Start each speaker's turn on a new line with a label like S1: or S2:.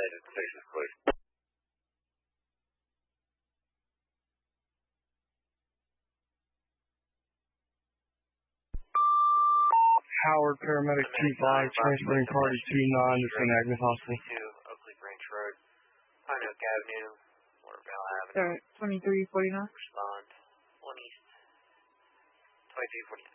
S1: Station's clear.
S2: Howard, paramedic 2-5, transferring party 2-9 to St. Agnes Hospital.
S1: Oakley Branch Road, Pine Oak Avenue, Waterville Avenue.
S3: 2349.
S1: Respond. 1 East. 2249.